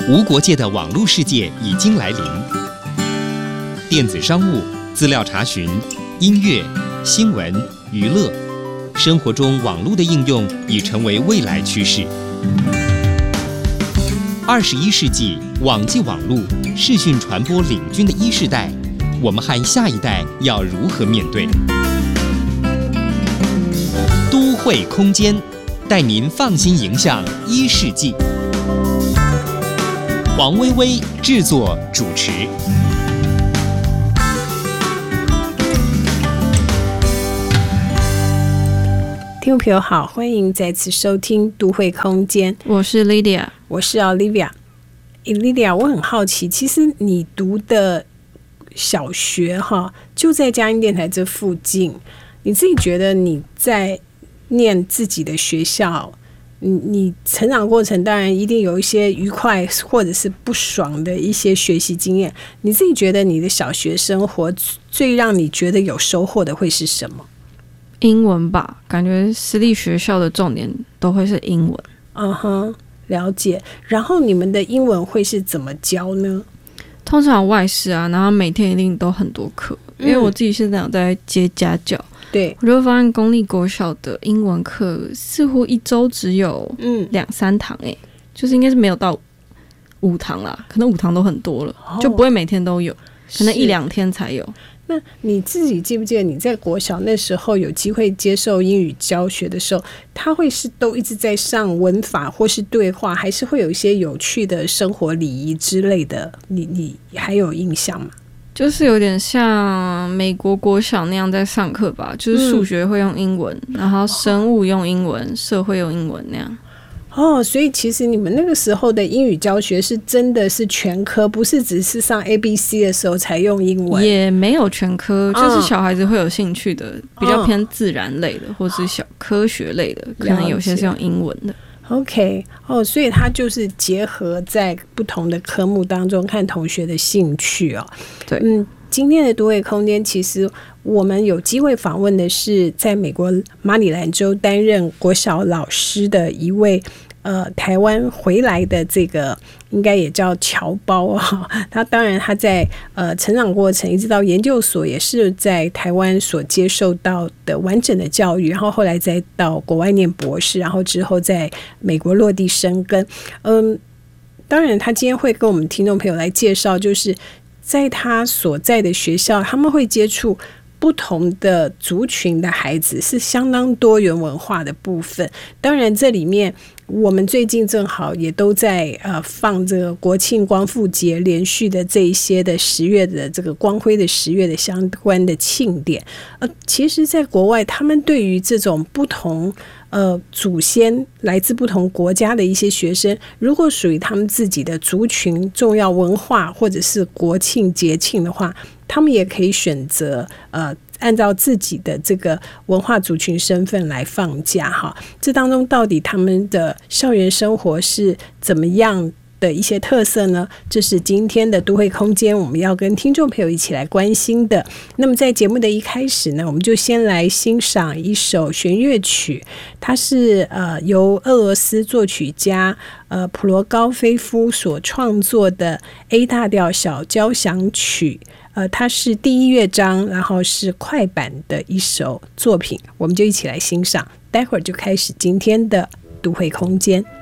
无国界的网络世界已经来临，电子商务、资料查询、音乐、新闻、娱乐，生活中网络的应用已成为未来趋势。21世纪网际网络视讯传播领军的1世代，我们和下一代要如何面对？都会空间带您放心迎向1世纪。黄薇薇制作主持。 听众朋友好，欢迎再次收听都会空间， 我是 Lydia， 我是 Olivia。Lydia， 我很好奇，其实你读的小学就在佳音电台这附近，你自己觉得你在念自己的学校，你成长过程当然一定有一些愉快或者是不爽的一些学习经验，你自己觉得你的小学生活最让你觉得有收获的会是什么？ 英文吧，感觉私立学校的重点都会是英文。 了解。然后你们的英文会是怎么教呢？ 通常外事啊，然后每天一定都很多课，因为我自己现在有在接家教， 对， 我就发现公立国小的英文课似乎一周只有2-3堂，就是应该是没有到5堂啦，可能5堂都很多了，就不会每天都有，可能1-2天才有。 那你自己记不记得你在国小那时候有机会接受英语教学的时候，他会是都一直在上文法或是对话，还是会有一些有趣的生活礼仪之类的？你还有印象吗？ 就是有点像美国国小那样在上课吧，就是数学会用英文，然后生物用英文，社会用英文那样。 所以其实你们那个时候的英语教学是真的是全科，不是只是上 ABC 的时候才用英文？也没有全科，就是小孩子会有兴趣的，比较偏自然类的，或是小科学类的，可能有些是用英文的。 OK， 所以它就是结合在不同的科目当中看同学的兴趣哦。 对， 今天的都会空间，其实我们有机会访问的是在美国马里兰州担任国小老师的一位台湾回来的这个应该也叫侨胞他当然他在成长过程一直到研究所也是在台湾所接受到的完整的教育，然后后来再到国外念博士，然后之后在美国落地生根。当然他今天会跟我们听众朋友来介绍，就是在他所在的学校他们会接触不同的族群的孩子，是相当多元文化的部分。当然这里面我们最近正好也都在放这个国庆光复节连续的这一些的10月的这个光辉的10月的相关的庆典。其实在国外他们对于这种不同祖先来自不同国家的一些学生，如果属于他们自己的族群重要文化或者是国庆节庆的话，他们也可以选择按照自己的这个文化族群身份来放假哈。这当中到底他们的校园生活是怎么样的一些特色呢？这是今天的都会空间我们要跟听众朋友一起来关心的。那么在节目的一开始呢，我们就先来欣赏一首弦乐曲，它是由俄罗斯作曲家普罗高菲夫所创作的 A 大调小交响曲。它是第1乐章，然后是快板的一首作品，我们就一起来欣赏，待会儿就开始今天的都会空间。